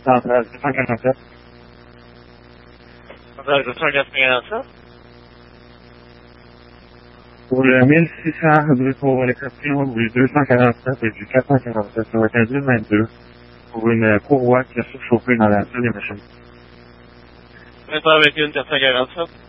centrale 247. Centrale 247. Pour le 1602 pour l'exception du 247 et du 447, ça va être un 1022 pour une courroie qui a surchauffé dans la deuxième machine. 221 447.